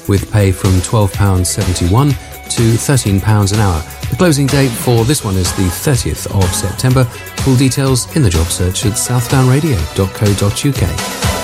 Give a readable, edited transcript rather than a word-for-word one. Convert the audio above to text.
with pay from £12.71 to £13 an hour. The closing date for this one is the 30th of September. Full details in the job search at southdownradio.co.uk.